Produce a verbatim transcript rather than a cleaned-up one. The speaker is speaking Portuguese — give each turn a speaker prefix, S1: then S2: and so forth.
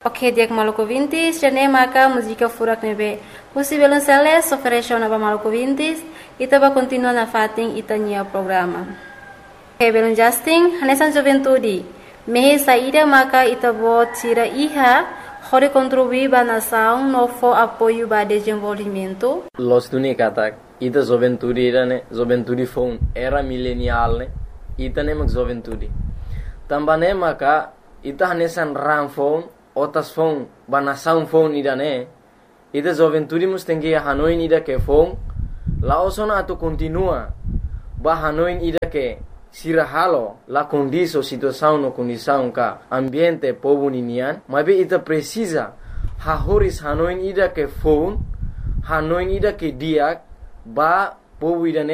S1: Ok, dia que Maluco Vintis, já nem marca música furak nebe. Possível um celes ofereceu na Maluco Vintis, e tava continua na fating itania programa. Ok, belum Justin, hanesan juventude. Mehe saída marca itabo tira iha, hore contribuir ba nação novo apoio ba desenvolvimento.
S2: Los tuni katak, ita juventude ira ne, juventude phone era milenial ne, ita ne mag juventude. Tambane maka ita hanesan ram phone, otas phone, ba nação phone ira ne, ita juventude mustengi hanoin ira ke phone, la osona atu continua, ba hanoin ira ke sirahalo la condição situação no condição ka ambiente povo ninian, mas ita precisa hahoris hanoin ida ke phone hanoin ida ke diak ba povo ida